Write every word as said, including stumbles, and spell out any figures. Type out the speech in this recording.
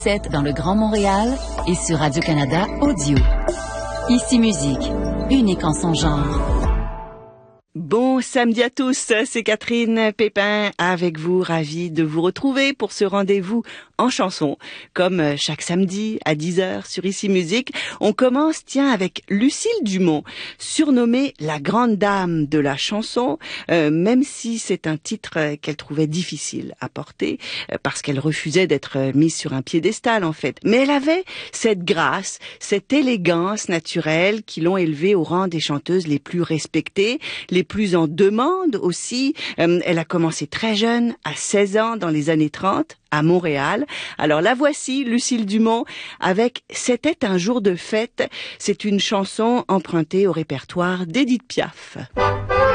sept dans le Grand Montréal et sur Radio-Canada Audio. Ici Musique, unique en son genre. Bon samedi à tous, c'est Catherine Pépin avec vous, ravie de vous retrouver pour ce rendez-vous en chanson. Comme chaque samedi à dix heures sur Ici Musique, on commence, tiens, avec Lucille Dumont, surnommée la grande dame de la chanson, euh, même si c'est un titre qu'elle trouvait difficile à porter, euh, parce qu'elle refusait d'être mise sur un piédestal en fait. Mais elle avait cette grâce, cette élégance naturelle qui l'ont élevée au rang des chanteuses les plus respectées, les plus en demande aussi. Euh, elle a commencé très jeune, à seize ans, dans les années trente, à Montréal. Alors la voici, Lucille Dumont, avec « C'était un jour de fête ». C'est une chanson empruntée au répertoire d'Édith Piaf.